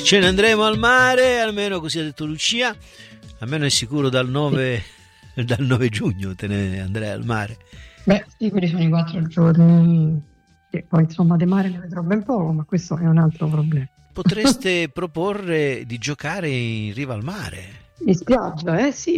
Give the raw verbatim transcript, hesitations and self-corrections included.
Ce ne andremo al mare, almeno così ha detto Lucia, almeno è sicuro dal nove, dal nove giugno te ne andrai al mare. Beh, sì, quelli sono i quattro giorni, che poi insomma di mare ne vedrò ben poco, ma questo è un altro problema. Potreste proporre di giocare in riva al mare. In spiaggia, eh sì,